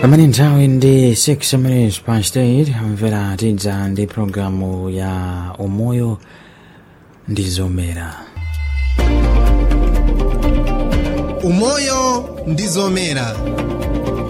pamene nthawi ndi 6 minutes past 8 mvera tidza ndi programu ya umoyo ndi zomera. Umoyo ndi zomera.